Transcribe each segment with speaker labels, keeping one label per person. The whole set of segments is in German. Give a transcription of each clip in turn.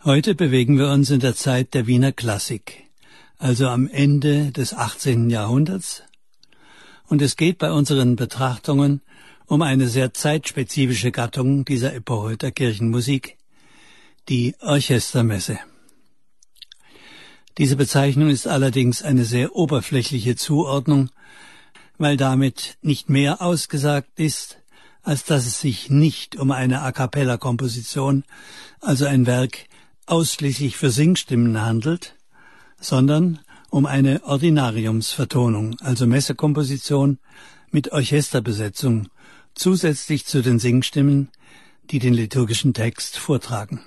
Speaker 1: Heute bewegen wir uns in der Zeit der Wiener Klassik, also am Ende des 18. Jahrhunderts. Und es geht bei unseren Betrachtungen um eine sehr zeitspezifische Gattung dieser Epoche der Kirchenmusik, die Orchestermesse. Diese Bezeichnung ist allerdings eine sehr oberflächliche Zuordnung, weil damit nicht mehr ausgesagt ist, als dass es sich nicht um eine A-cappella-Komposition, also ein Werk ausschließlich für Singstimmen handelt, sondern um eine Ordinariumsvertonung, also Messekomposition mit Orchesterbesetzung, zusätzlich zu den Singstimmen, die den liturgischen Text vortragen.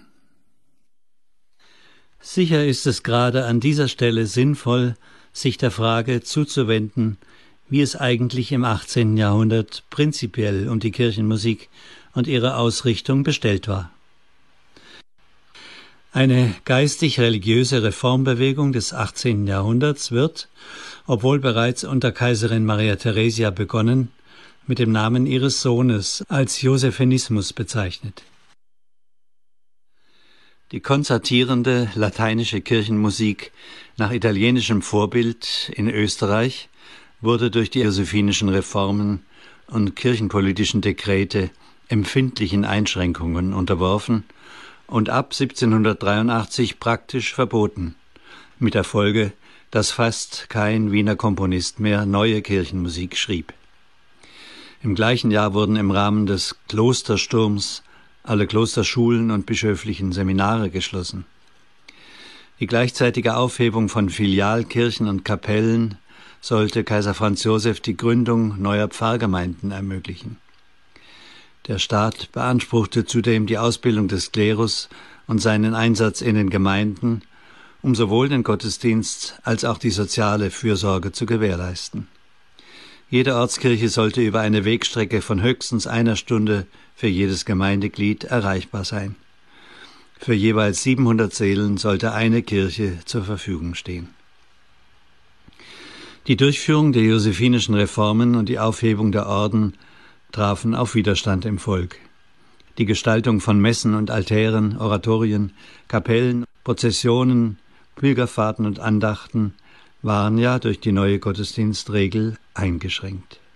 Speaker 1: Sicher ist es gerade an dieser Stelle sinnvoll, sich der Frage zuzuwenden, wie es eigentlich im 18. Jahrhundert prinzipiell um die Kirchenmusik und ihre Ausrichtung bestellt war. Eine geistig-religiöse Reformbewegung des 18. Jahrhunderts wird, obwohl bereits unter Kaiserin Maria Theresia begonnen, mit dem Namen ihres Sohnes als Josephinismus bezeichnet. Die konzertierende lateinische Kirchenmusik nach italienischem Vorbild in Österreich wurde durch die josephinischen Reformen und kirchenpolitischen Dekrete empfindlichen Einschränkungen unterworfen und ab 1783 praktisch verboten, mit der Folge, dass fast kein Wiener Komponist mehr neue Kirchenmusik schrieb. Im gleichen Jahr wurden im Rahmen des Klostersturms alle Klosterschulen und bischöflichen Seminare geschlossen. Die gleichzeitige Aufhebung von Filialkirchen und Kapellen sollte Kaiser Franz Joseph die Gründung neuer Pfarrgemeinden ermöglichen. Der Staat beanspruchte zudem die Ausbildung des Klerus und seinen Einsatz in den Gemeinden, um sowohl den Gottesdienst als auch die soziale Fürsorge zu gewährleisten. Jede Ortskirche sollte über eine Wegstrecke von höchstens einer Stunde für jedes Gemeindeglied erreichbar sein. Für jeweils 700 Seelen sollte eine Kirche zur Verfügung stehen. Die Durchführung der josephinischen Reformen und die Aufhebung der Orden trafen auf Widerstand im Volk. Die Gestaltung von Messen und Altären, Oratorien, Kapellen, Prozessionen, Pilgerfahrten und Andachten waren ja durch die neue Gottesdienstregel eingeschränkt.